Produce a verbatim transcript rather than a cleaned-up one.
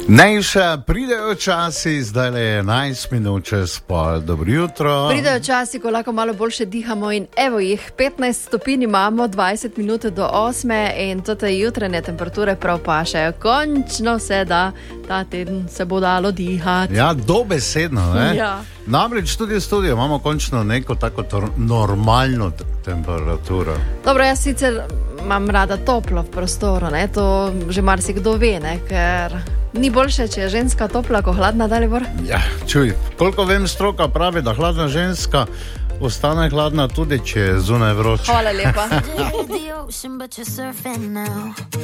Najša, pridejo časi, zdaj le enajst minut čez pol, dobro jutro. Pridejo časi, ko lahko malo boljše dihamo in evo jih, petnajst stopinj imamo, dvajset minut do osme in tote jutranje temperature prav pašejo. Končno se da, ta teden se bo dalo dihati. Ja, dobesedno, ne? Ja. Namreč tudi v studiu imamo končno neko tako tor- normalno t- temperaturo. Dobro, jaz sicer imam rada toplo v prostoru, ne? To že marsikdo ve, ne? Ker ni boljše, če je ženska topla, ko hladna, Dalibor? Ja, čuj, koliko vem, stroka pravi, da hladna ženska ostane hladna tudi, če je zunaj vroče. Hvala lepa.